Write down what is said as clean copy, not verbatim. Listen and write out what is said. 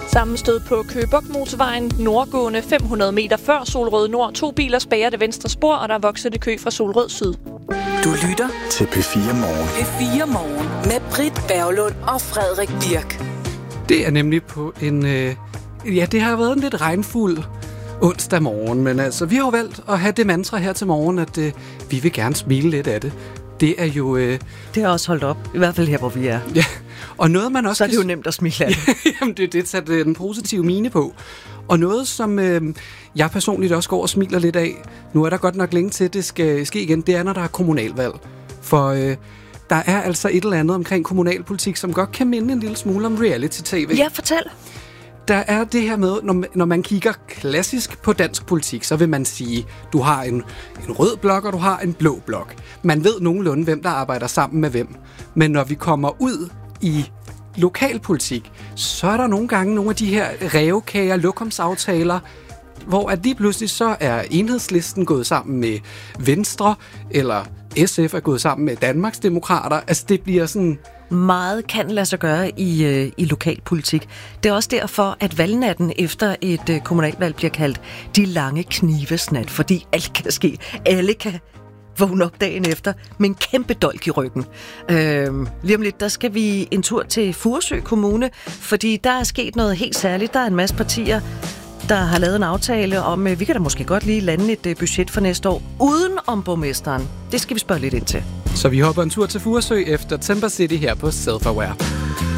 Sammenstød på Køge Bugt Motorvejen, nordgående 500 meter før Solrød Nord. 2 biler spærrer det venstre spor, og der er vokset i kø fra Solrød Syd. Du lytter til P4 Morgen. P4 Morgen med Britt Berglund og Frederik Birk. Det er nemlig på en... det har været en lidt regnfuld onsdag morgen, men altså, vi har jo valgt at have det mantra her til morgen, at vi vil gerne smile lidt af det. Det er jo... Det har også holdt op, i hvert fald her, hvor vi er. Ja, og noget man også... Så er det jo nemt at smile af det. Jamen, det er det, sat den positive mine på. Og noget, som jeg personligt også går og smiler lidt af, nu er der godt nok længe til, at det skal ske igen, det er, når der er kommunalvalg. For der er altså et eller andet omkring kommunalpolitik, som godt kan minde en lille smule om reality-tv. Ja, fortæl. Der er det her med, når man kigger klassisk på dansk politik, så vil man sige, du har en rød blok, og du har en blå blok. Man ved nogenlunde, hvem der arbejder sammen med hvem. Men når vi kommer ud i lokalpolitik, så er der nogle gange nogle af de her rævekager, lokumsaftaler, hvor at lige pludselig så er Enhedslisten gået sammen med Venstre, eller SF er gået sammen med Danmarksdemokrater. Altså det bliver sådan... Meget kan lade sig gøre i lokalpolitik. Det er også derfor, at valgnatten efter et kommunalvalg bliver kaldt de lange knivesnat, fordi alt kan ske. Alle kan vågne op dagen efter med en kæmpe dolk i ryggen. Lige om lidt, der skal vi en tur til Furesø Kommune, fordi der er sket noget helt særligt. Der er en masse partier, der har lavet en aftale om, vi kan da måske godt lige lande et budget for næste år, uden om borgmesteren. Det skal vi spørge lidt ind til. Så vi hopper en tur til Furesø efter Timber City her på Self Aware.